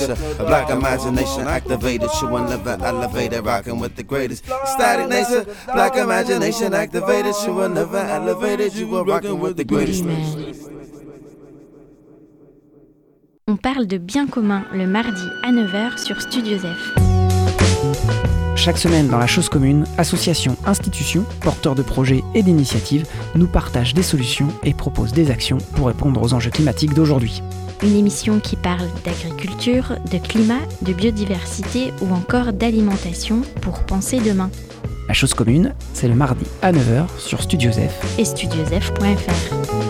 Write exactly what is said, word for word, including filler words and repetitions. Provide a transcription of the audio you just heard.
nature. A black imagination activated, you and never elevated, rocking with the greatest. Static nature, black imagination activated, you and never elevated, you were rocking with the greatest. On parle de bien commun le mardi à neuf heures sur Studio Zef. Chaque semaine dans la Chose commune, associations, institutions, porteurs de projets et d'initiatives nous partagent des solutions et proposent des actions pour répondre aux enjeux climatiques d'aujourd'hui. Une émission qui parle d'agriculture, de climat, de biodiversité ou encore d'alimentation pour penser demain. La Chose commune, c'est le mardi à neuf heures sur Studio Zef et studio zef point f r.